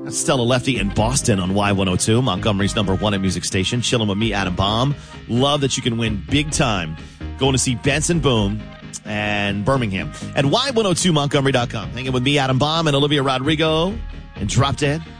That's Stella Lefty in Boston on Y102, Montgomery's #1 at music station. Chilling with me, Adam Baum. Love that you can win big time going to see Benson Boone and Birmingham at Y102Montgomery.com. Hanging with me, Adam Baum, and Olivia Rodrigo and Drop Dead.